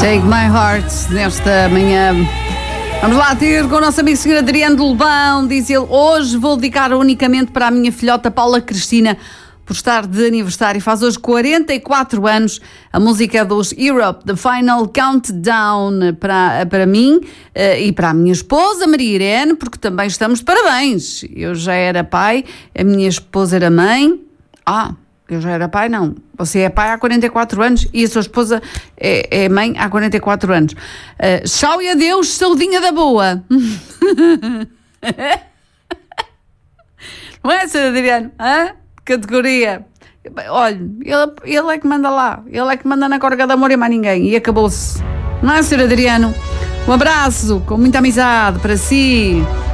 Take My Heart nesta manhã. Vamos lá ter com o nosso amigo Sr. Adriano de Lobão. Diz ele: hoje vou dedicar unicamente para a minha filhota Paula Cristina, por estar de aniversário. Faz hoje 44 anos. A música dos Europe, The Final Countdown, para mim e para a minha esposa Maria Irene, porque também estamos de parabéns. Eu já era pai, a minha esposa era mãe. Eu já era pai, não. Você é pai há 44 anos e a sua esposa é mãe há 44 anos. Tchau e adeus, saudinha da boa. Não é, Sr. Adriano? Categoria. Olha, ele é que manda lá. Ele é que manda na Corga de Amor e mais ninguém. E acabou-se. Não é, Sr. Adriano? Um abraço com muita amizade para si.